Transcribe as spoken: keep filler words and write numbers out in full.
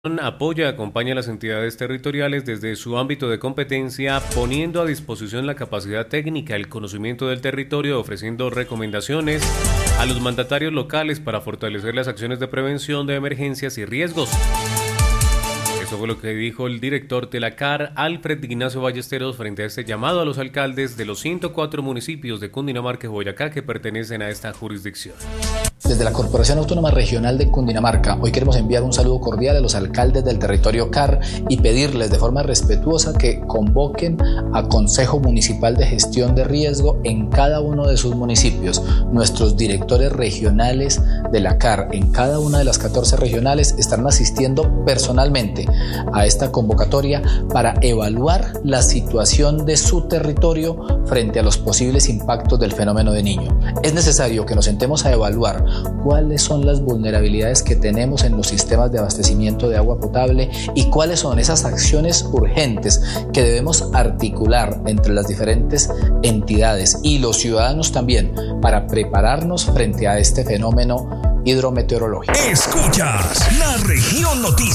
Apoya y acompaña a las entidades territoriales desde su ámbito de competencia, poniendo a disposición la capacidad técnica, el conocimiento del territorio, ofreciendo recomendaciones a los mandatarios locales para fortalecer las acciones de prevención de emergencias y riesgos. Eso fue lo que dijo el director de la C A R, Alfred Ignacio Ballesteros, frente a este llamado a los alcaldes de los ciento cuatro municipios de Cundinamarca y Boyacá que pertenecen a esta jurisdicción. Desde la Corporación Autónoma Regional de Cundinamarca, hoy queremos enviar un saludo cordial a los alcaldes del territorio C A R y pedirles de forma respetuosa que convoquen a Consejo Municipal de Gestión de Riesgo en cada uno de sus municipios. Nuestros directores regionales de la C A R en cada una de las catorce regionales estarán asistiendo personalmente a esta convocatoria para evaluar la situación de su territorio frente a los posibles impactos del fenómeno de Niño. Es necesario que nos sentemos a evaluar cuáles son las vulnerabilidades que tenemos en los sistemas de abastecimiento de agua potable y cuáles son esas acciones urgentes que debemos articular entre las diferentes entidades y los ciudadanos también para prepararnos frente a este fenómeno hidrometeorológico. Escuchas La Región Noticias.